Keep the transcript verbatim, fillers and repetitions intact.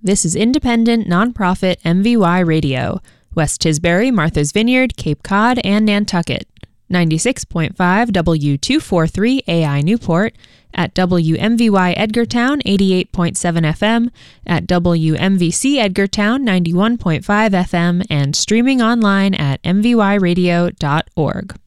This is independent, nonprofit M V Y Radio. West Tisbury, Martha's Vineyard, Cape Cod, and Nantucket. ninety-six point five W two forty-three A I Newport, at W M V Y Edgartown eighty-eight point seven F M, at W M V C Edgartown ninety-one point five F M, and streaming online at m v y radio dot org.